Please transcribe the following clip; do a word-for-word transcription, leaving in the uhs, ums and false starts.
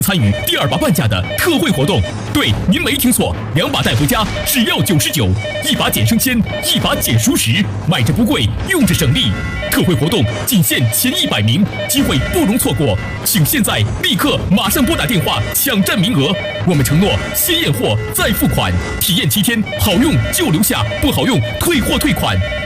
参与第二把半价的特惠活动。对，您没听错，两把带回家只要九十九，一把减生铅，一把减熟食，买着不贵，用着省力。特惠活动仅限前一百名，机会不容错过，请现在立刻马上拨打电话抢占名额。我们承诺先验货再付款，体验七天，好用就留下，不好用退货退款。